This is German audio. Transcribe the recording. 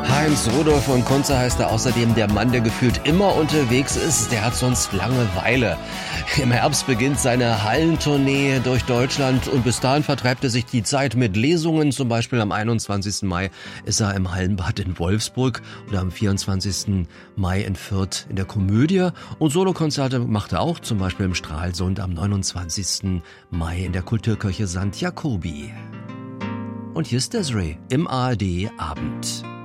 Heinz Rudolf von Kunze heißt er außerdem, der Mann, der gefühlt immer unterwegs ist, der hat sonst Langeweile. Im Herbst beginnt seine Hallentournee durch Deutschland und bis dahin vertreibt er sich die Zeit mit Lesungen. Zum Beispiel am 21. Mai ist er im Hallenbad in Wolfsburg oder am 24. Mai in Fürth in der Komödie. Und Solokonzerte macht er auch, zum Beispiel im Stralsund am 29. Mai in der Kulturkirche St. Jakobi. Und hier ist Desiree im ARD Abend.